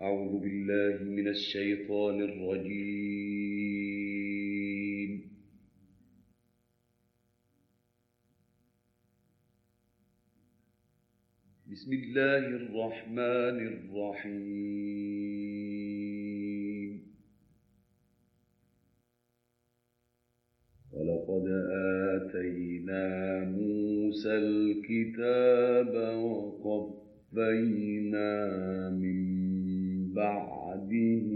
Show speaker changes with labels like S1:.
S1: أعوذ بالله من الشيطان الرجيم. بسم الله الرحمن الرحيم. ولقد آتينا موسى الكتاب وقفينا من بعده